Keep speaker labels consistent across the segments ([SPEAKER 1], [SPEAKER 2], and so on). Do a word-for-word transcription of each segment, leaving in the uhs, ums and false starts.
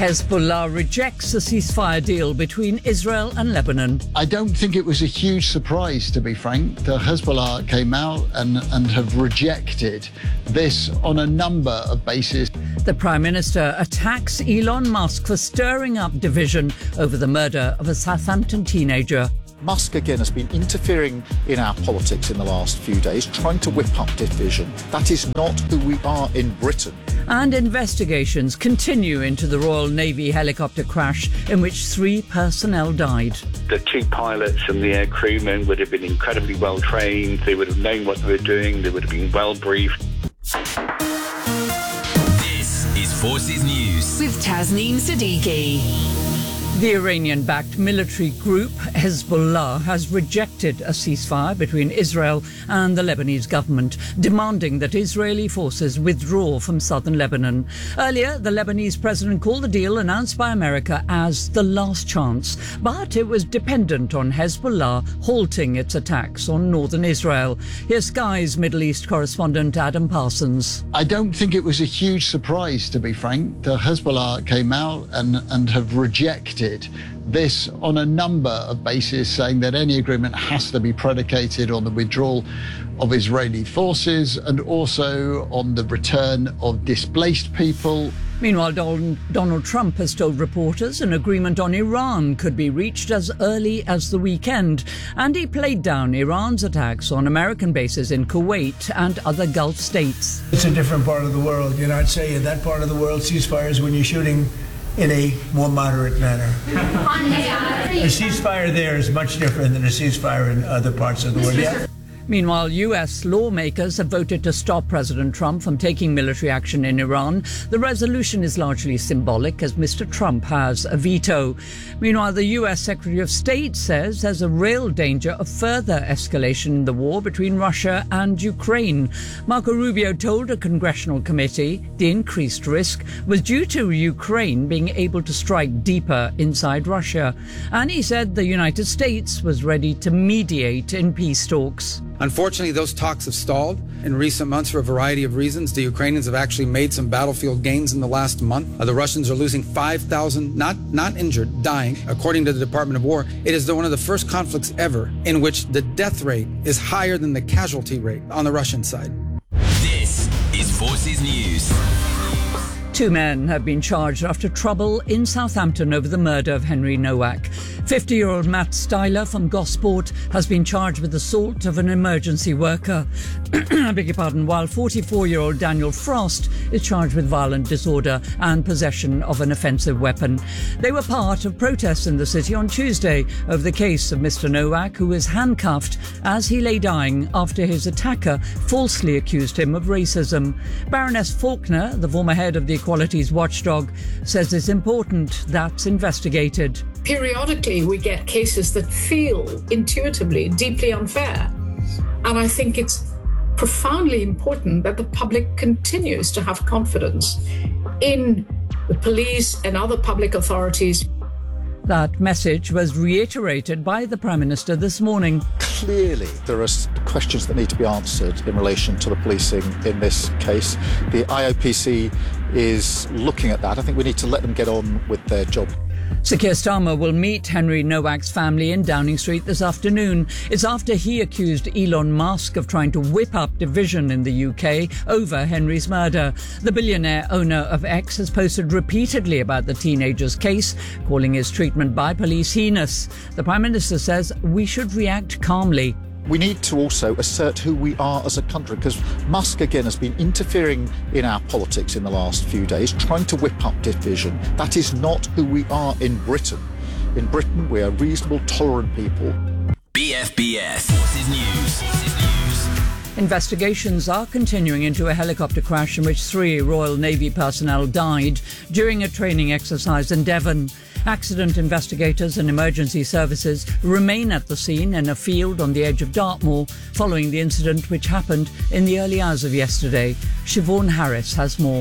[SPEAKER 1] Hezbollah rejects a ceasefire deal between Israel and Lebanon.
[SPEAKER 2] I don't think it was a huge surprise, to be frank. The Hezbollah came out and, and have rejected this on a number of bases.
[SPEAKER 1] The Prime Minister attacks Elon Musk for stirring up division over the murder of a Southampton teenager.
[SPEAKER 3] Musk again has been interfering in our politics in the last few days, trying to whip up division. That is not who we are in Britain.
[SPEAKER 1] And investigations continue into the Royal Navy helicopter crash in which three personnel died.
[SPEAKER 4] The two pilots and the air crewmen would have been incredibly well trained. They would have known what they were doing. They would have been well briefed.
[SPEAKER 5] This is Forces News
[SPEAKER 6] with Tasneem Siddiqui.
[SPEAKER 1] The Iranian-backed military group Hezbollah has rejected a ceasefire between Israel and the Lebanese government, demanding that Israeli forces withdraw from southern Lebanon. Earlier, the Lebanese president called the deal announced by America as the last chance, but it was dependent on Hezbollah halting its attacks on northern Israel. Here's Sky's Middle East correspondent Adam Parsons.
[SPEAKER 2] I don't think it was a huge surprise, to be frank. The Hezbollah came out and, and have rejected this on a number of bases, saying that any agreement has to be predicated on the withdrawal of Israeli forces and also on the return of displaced people.
[SPEAKER 1] Meanwhile, Don- Donald Trump has told reporters an agreement on Iran could be reached as early as the weekend, and he played down Iran's attacks on American bases in Kuwait and other Gulf states.
[SPEAKER 7] It's a different part of the world. You know, I'd say in that part of the world, ceasefires when you're shooting in a more moderate manner. A ceasefire there is much different than a ceasefire in other parts of the world. Yeah.
[SPEAKER 1] Meanwhile, U S lawmakers have voted to stop President Trump from taking military action in Iran. The resolution is largely symbolic, as Mister Trump has a veto. Meanwhile, the U S Secretary of State says there's a real danger of further escalation in the war between Russia and Ukraine. Marco Rubio told a congressional committee the increased risk was due to Ukraine being able to strike deeper inside Russia. And he said the United States was ready to mediate in peace talks.
[SPEAKER 8] Unfortunately, those talks have stalled in recent months for a variety of reasons. The Ukrainians have actually made some battlefield gains in the last month. Uh, the Russians are losing five thousand, not, not injured, dying. According to the Department of War, it is the, one of the first conflicts ever in which the death rate is higher than the casualty rate on the Russian side.
[SPEAKER 5] This is Forces News.
[SPEAKER 1] Two men have been charged after trouble in Southampton over the murder of Henry Nowak. fifty-year-old Matt Styler from Gosport has been charged with assault of an emergency worker. I beg your pardon, while forty-four-year-old Daniel Frost is charged with violent disorder and possession of an offensive weapon. They were part of protests in the city on Tuesday over the case of Mister Nowak, who was handcuffed as he lay dying after his attacker falsely accused him of racism. Baroness Faulkner, the former head of the Equalities Watchdog, says it's important that's investigated.
[SPEAKER 9] Periodically we get cases that feel intuitively deeply unfair, and I think it's profoundly important that the public continues to have confidence in the police and other public authorities.
[SPEAKER 1] That message was reiterated by the Prime Minister this morning.
[SPEAKER 3] Clearly, there are questions that need to be answered in relation to the policing in this case. The I O P C is looking at that. I think we need to let them get on with their job.
[SPEAKER 1] Sir Keir Starmer will meet Henry Nowak's family in Downing Street this afternoon. It's after he accused Elon Musk of trying to whip up division in the U K over Henry's murder. The billionaire owner of X has posted repeatedly about the teenager's case, calling his treatment by police heinous. The Prime Minister says we should react calmly.
[SPEAKER 3] We need to also assert who we are as a country, because Musk again has been interfering in our politics in the last few days, trying to whip up division. That is not who we are in Britain. In Britain, we are reasonable, tolerant people.
[SPEAKER 5] B F B S Forces News.
[SPEAKER 1] Investigations are continuing into a helicopter crash in which three Royal Navy personnel died during a training exercise in Devon. Accident investigators and emergency services remain at the scene in a field on the edge of Dartmoor following the incident which happened in the early hours of yesterday. Siobhan Harris has more.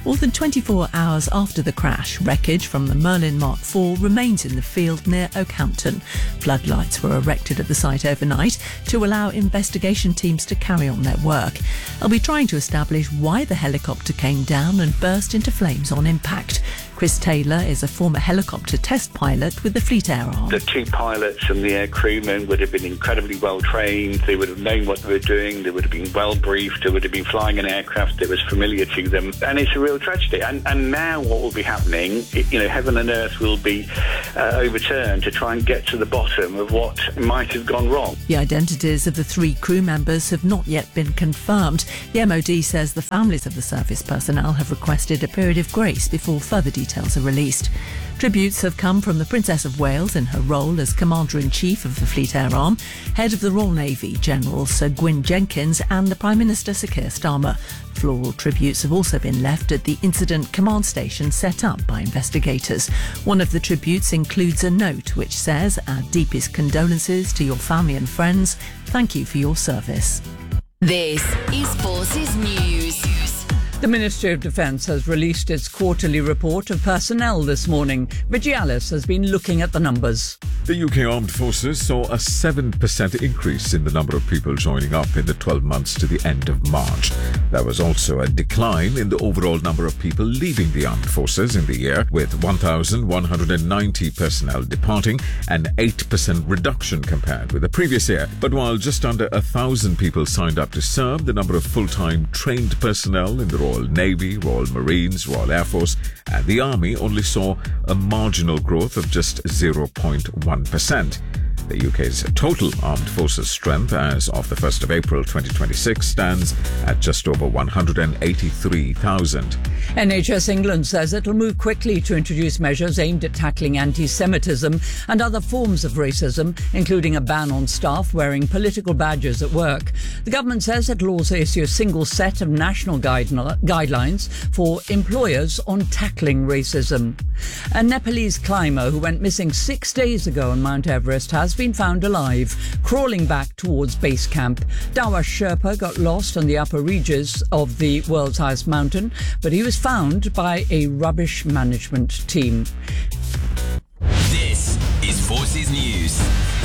[SPEAKER 10] More than twenty-four hours after the crash, wreckage from the Merlin Mark four remains in the field near Oakhampton. Floodlights were erected at the site overnight to allow investigation teams to carry on their work. They'll be trying to establish why the helicopter came down and burst into flames on impact. Chris Taylor is a former helicopter test pilot with the Fleet Air Arm.
[SPEAKER 4] The two pilots and the air crewmen would have been incredibly well trained. They would have known what they were doing. They would have been well briefed. They would have been flying an aircraft that was familiar to them. And it's a real tragedy. And, and now what will be happening, it, you know, heaven and earth will be uh, overturned to try and get to the bottom of what might have gone wrong.
[SPEAKER 10] The identities of the three crew members have not yet been confirmed. The M O D says the families of the service personnel have requested a period of grace before further details Details are released. Tributes have come from the Princess of Wales in her role as Commander-in-Chief of the Fleet Air Arm, Head of the Royal Navy General Sir Gwyn Jenkins and the Prime Minister Sir Keir Starmer. Floral tributes have also been left at the incident command station set up by investigators. One of the tributes includes a note which says, "Our deepest condolences to your family and friends. Thank you for your service."
[SPEAKER 6] This is Forces News.
[SPEAKER 1] The Ministry of Defence has released its quarterly report of personnel this morning. Vigie Alice has been looking at the numbers.
[SPEAKER 11] The U K Armed Forces saw a seven percent increase in the number of people joining up in the twelve months to the end of March. There was also a decline in the overall number of people leaving the Armed Forces in the year, with one thousand one hundred ninety personnel departing, an eight percent reduction compared with the previous year. But while just under one thousand people signed up to serve, the number of full-time trained personnel in the Royal Navy, Royal Marines, Royal Air Force and the Army only saw a marginal growth of just zero point one percent. The U K's total armed forces strength as of the first of April twenty twenty-six stands at just over one hundred eighty-three thousand.
[SPEAKER 1] N H S England says it'll move quickly to introduce measures aimed at tackling anti-Semitism and other forms of racism, including a ban on staff wearing political badges at work. The government says it'll also issue a single set of national guide- guidelines for employers on tackling racism. A Nepalese climber who went missing six days ago on Mount Everest has been found alive, crawling back towards base camp. Dawa Sherpa got lost on the upper reaches of the world's highest mountain, but he was found by a rubbish management team.
[SPEAKER 5] This is Forces News.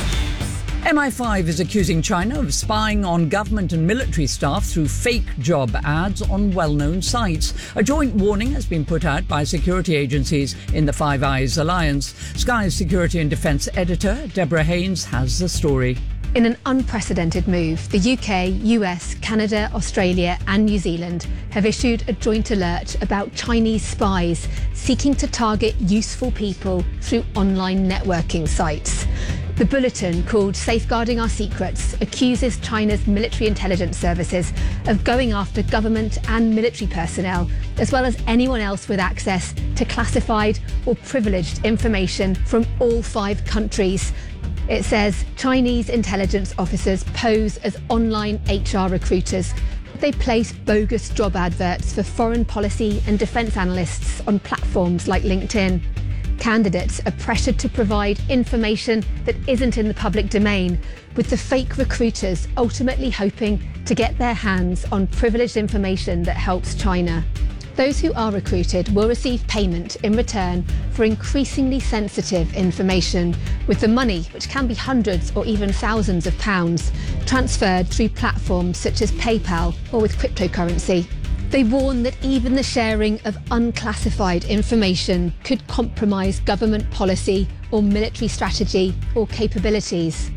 [SPEAKER 1] M I five is accusing China of spying on government and military staff through fake job ads on well-known sites. A joint warning has been put out by security agencies in the Five Eyes Alliance. Sky's security and defence editor, Deborah Haynes, has the story.
[SPEAKER 12] In an unprecedented move, the U K, U S, Canada, Australia and New Zealand have issued a joint alert about Chinese spies seeking to target useful people through online networking sites. The bulletin, called Safeguarding Our Secrets, accuses China's military intelligence services of going after government and military personnel, as well as anyone else with access to classified or privileged information from all five countries. It says Chinese intelligence officers pose as online H R recruiters. They place bogus job adverts for foreign policy and defence analysts on platforms like LinkedIn. Candidates are pressured to provide information that isn't in the public domain, with the fake recruiters ultimately hoping to get their hands on privileged information that helps China. Those who are recruited will receive payment in return for increasingly sensitive information, with the money, which can be hundreds or even thousands of pounds, transferred through platforms such as PayPal or with cryptocurrency. They warn that even the sharing of unclassified information could compromise government policy or military strategy or capabilities.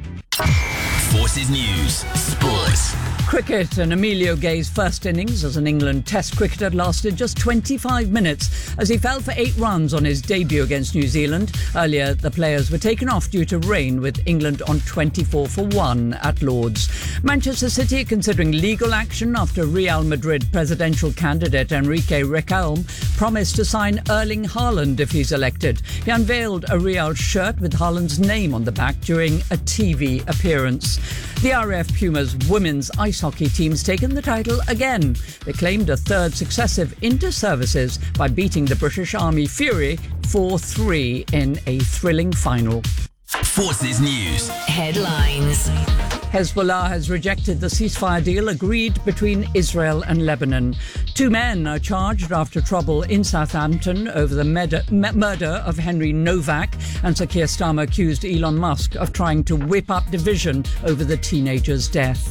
[SPEAKER 5] Forces News Sports.
[SPEAKER 1] Cricket, and Emilio Gay's first innings as an England Test cricketer lasted just twenty-five minutes as he fell for eight runs on his debut against New Zealand. Earlier, the players were taken off due to rain, with England on twenty-four for one at Lord's. Manchester City are considering legal action after Real Madrid presidential candidate Enrique Requelme promised to sign Erling Haaland if he's elected. He unveiled a Real shirt with Haaland's name on the back during a T V appearance. The R A F Pumas women's ice hockey team's taken the title again. They claimed a third successive inter-services by beating the British Army Fury four three in a thrilling final.
[SPEAKER 5] Forces News
[SPEAKER 6] Headlines.
[SPEAKER 1] Hezbollah has rejected the ceasefire deal agreed between Israel and Lebanon. Two men are charged after trouble in Southampton over the med- m- murder of Henry Novak, and Sir Keir Starmer accused Elon Musk of trying to whip up division over the teenager's death.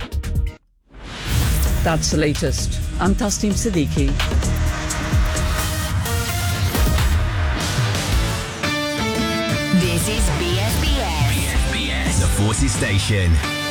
[SPEAKER 1] That's the latest. I'm Tasneem Siddiqui.
[SPEAKER 6] This is B S B S.
[SPEAKER 5] B S B S, the Forces Station.